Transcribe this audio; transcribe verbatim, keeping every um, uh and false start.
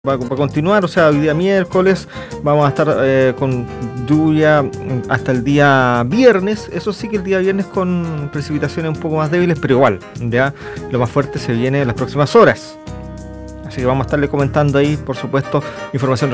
Va, va a continuar, o sea, hoy día miércoles vamos a estar eh, con lluvia hasta el día viernes. Eso sí, que el día viernes con precipitaciones un poco más débiles, pero igual, ya lo más fuerte se viene en las próximas horas. Así que vamos a estarle comentando ahí, por supuesto, información